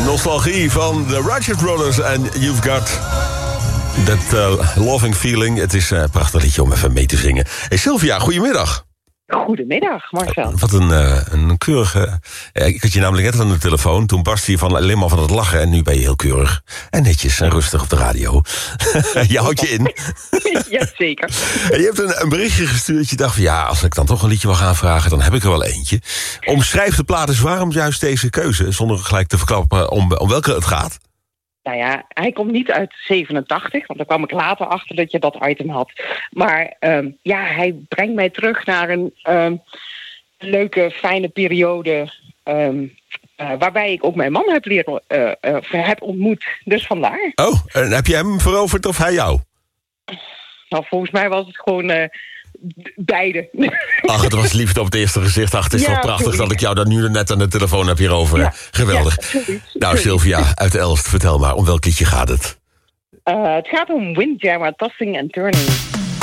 Nostalgie van de Righteous Brothers en You've Got That Loving Feeling. Het is een prachtig liedje om even mee te zingen. Hey Sylvia, goedemiddag. Goedemiddag, Marcel. Wat een keurige... Ik had je namelijk net aan de telefoon. Toen barstte je alleen maar van het lachen. En nu ben je heel keurig en netjes en rustig op de radio. Je houdt je in. Jazeker. En je hebt een berichtje gestuurd. Je dacht van ja, als ik dan toch een liedje wil gaan vragen, dan heb ik er wel eentje. Omschrijf de plaat eens waarom juist deze keuze. Zonder gelijk te verklappen om welke het gaat. Nou ja, hij komt niet uit 87, want daar kwam ik later achter dat je dat item had. Maar hij brengt mij terug naar een leuke, fijne periode waarbij ik ook mijn man heb ontmoet. Dus vandaar. Oh, en heb je hem veroverd of hij jou? Nou, volgens mij was het gewoon beide. Ach, het was liefde op het eerste gezicht. Ach, het is toch prachtig dat ik jou dan nu net aan de telefoon heb hierover. Ja, geweldig. Ja, nou, Sylvia uit Elst, vertel maar, om welk liedje gaat het? Het gaat om Windjammer, Tossing and Turning.